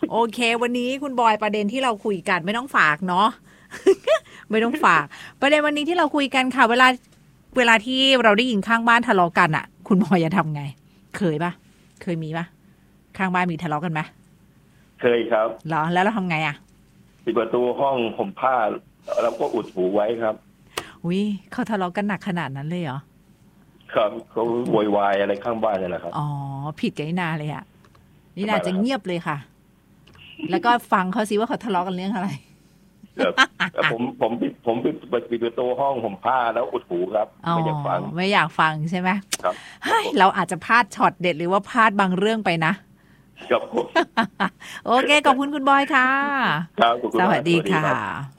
โอเควันนี้คุณบอยประเด็นที่เราคุยกันไม่ต้องฝากเนาะ ไม่ต้องฝากประเด็นวันนี้ที่เราคุยกันค่ะเวลาที่เราได้ยินข้างบ้านทะเลาะกันอ่ะ คุณบอยจะทำไงเคยปะเคยมีปะข้างบ้านมีทะเลาะกันไหมเคยครับเหรอแล้วเราทำไงอ่ะปิดประตูห้องห่มผ้าแล้วก็อุดหูไว้ครับอุ้ยเขาทะเลาะกันหนักขนาดนั้นเลยเหรอครับเขาโวยวายอะไรข้างบ้านนี่แหละครับอ๋อผิดกับไอ้นาเลยอ่ะนี่นาทำไมล่ะครับจะเงียบเลยค่ะ แล้วก็ฟังเขาสิว่าเขาทะเลาะกันเรื่องอะไรครับแต่ผมปิดประตูห้องห่มผ้าแล้วอุดหูครับอ๋อไม่อยากฟังไม่อยากฟังใช่ไหมครับครัเฮ้ยบผมเราอาจจะพลาดช็อตเด็ดหรือว่าพลาดบางเรื่องไปนะครับผมโอเคขอบคุณคุณบอยค่ะครับขอบคุณสมากวัสดีสวัสดีค่ะครับ